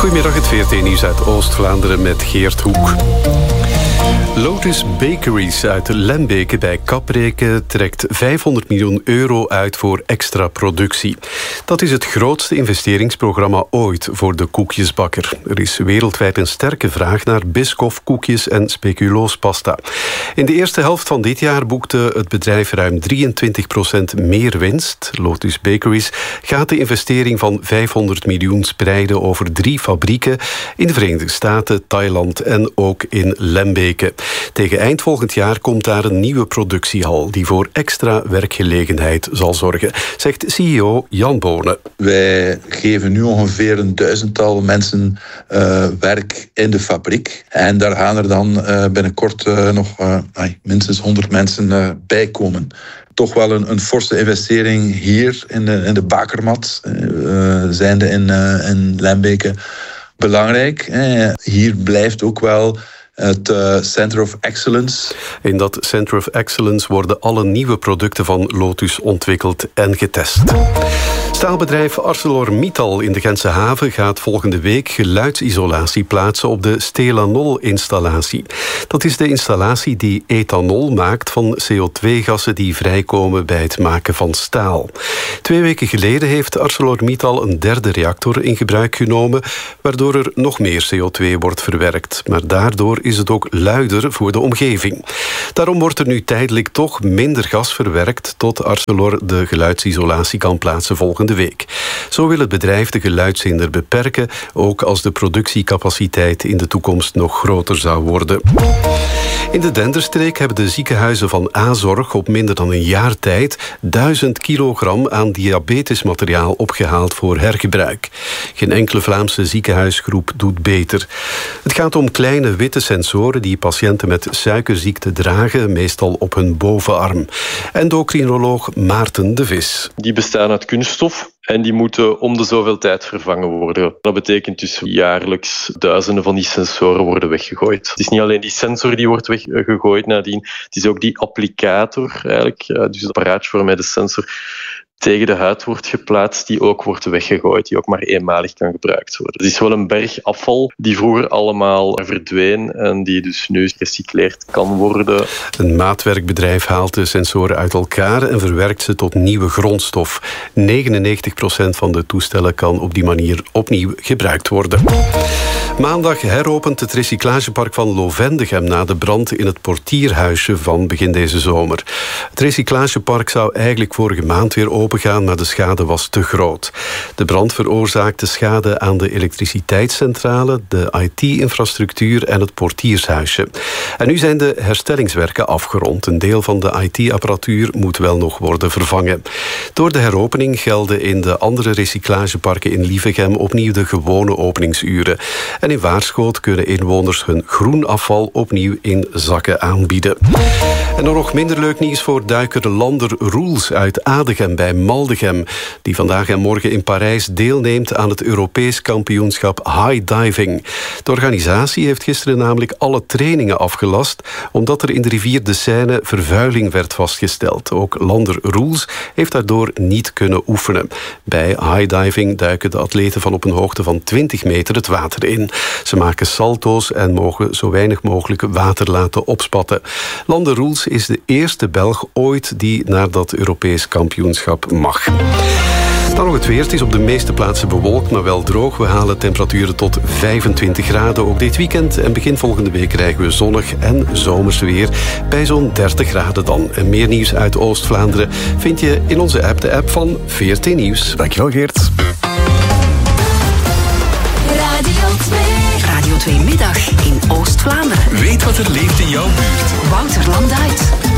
Goedemiddag, het VRT-nieuws uit Oost-Vlaanderen met Geert Hoek. Lotus Bakeries uit Lembeke bij Capreken trekt €500 miljoen uit voor extra productie. Dat is het grootste investeringsprogramma ooit voor de koekjesbakker. Er is wereldwijd een sterke vraag naar Biscoff, koekjes en speculoospasta. In de eerste helft van dit jaar boekte het bedrijf ruim 23% meer winst. Lotus Bakeries gaat de investering van €500 miljoen spreiden over 3 fabrieken in de Verenigde Staten, Thailand en ook in Lembeke. Tegen eind volgend jaar komt daar een nieuwe productiehal die voor extra werkgelegenheid zal zorgen, zegt CEO Jan Bonen. Wij geven nu ongeveer 1000-tal mensen werk in de fabriek. En daar gaan er dan binnenkort nog minstens 100 mensen bij komen. Toch wel een forse investering hier in de bakermat, zijnde in Lembeke, belangrijk. Hier blijft ook wel het Center of Excellence. In dat Center of Excellence worden alle nieuwe producten van Lotus ontwikkeld en getest. Staalbedrijf ArcelorMittal in de Gentse haven gaat volgende week geluidsisolatie plaatsen op de Stelanol-installatie. Dat is de installatie die ethanol maakt van CO2-gassen die vrijkomen bij het maken van staal. 2 weken geleden heeft ArcelorMittal een 3e reactor in gebruik genomen, waardoor er nog meer CO2 wordt verwerkt. Maar daardoor is het ook luider voor de omgeving. Daarom wordt er nu tijdelijk toch minder gas verwerkt tot Arcelor de geluidsisolatie kan plaatsen volgende week. Zo wil het bedrijf de geluidshinder beperken, ook als de productiecapaciteit in de toekomst nog groter zou worden. In de Denderstreek hebben de ziekenhuizen van A-Zorg op minder dan een jaar tijd 1000 kilogram aan diabetesmateriaal opgehaald voor hergebruik. Geen enkele Vlaamse ziekenhuisgroep doet beter. Het gaat om kleine witte sensoren die patiënten met suikerziekte dragen, meestal op hun bovenarm. Endocrinoloog Maarten de Vis. Die bestaan uit kunststof en die moeten om de zoveel tijd vervangen worden. Dat betekent dus jaarlijks duizenden van die sensoren worden weggegooid. Het is niet alleen die sensor die wordt weggegooid nadien, het is ook die applicator eigenlijk, dus het apparaatje waarmee de sensor tegen de huid wordt geplaatst, die ook wordt weggegooid, die ook maar eenmalig kan gebruikt worden. Het is wel een berg afval die vroeger allemaal verdween en die dus nu gerecycleerd kan worden. Een maatwerkbedrijf haalt de sensoren uit elkaar en verwerkt ze tot nieuwe grondstof. 99% van de toestellen kan op die manier opnieuw gebruikt worden. Maandag heropent het recyclagepark van Lovendegem na de brand in het portierhuisje van begin deze zomer. Het recyclagepark zou eigenlijk vorige maand weer opengaan, maar de schade was te groot. De brand veroorzaakte schade aan de elektriciteitscentrale, de IT-infrastructuur en het portiershuisje. En nu zijn de herstellingswerken afgerond. Een deel van de IT-apparatuur moet wel nog worden vervangen. Door de heropening gelden in de andere recyclageparken in Lievegem opnieuw de gewone openingsuren. En in Waarschoot kunnen inwoners hun groen afval opnieuw in zakken aanbieden. En dan nog minder leuk nieuws voor duiker Lander Roels uit Adegem bij Maldegem, die vandaag en morgen in Parijs deelneemt aan het Europees kampioenschap High Diving. De organisatie heeft gisteren namelijk alle trainingen afgelast, omdat er in de rivier de Seine vervuiling werd vastgesteld. Ook Lander Roels heeft daardoor niet kunnen oefenen. Bij High Diving duiken de atleten van op een hoogte van 20 meter het water in. Ze maken salto's en mogen zo weinig mogelijk water laten opspatten. Lander Roels is de eerste Belg ooit die naar dat Europees kampioenschap mag. Dan nog het weer. Het is op de meeste plaatsen bewolkt, maar wel droog. We halen temperaturen tot 25 graden ook dit weekend. En begin volgende week krijgen we zonnig en zomers weer bij zo'n 30 graden dan. En meer nieuws uit Oost-Vlaanderen vind je in onze app, de app van VRT Nieuws. Dankjewel, Geert. Radio 2 Middag in Oost-Vlaanderen. Weet wat er leeft in jouw buurt. Wouter Landuit.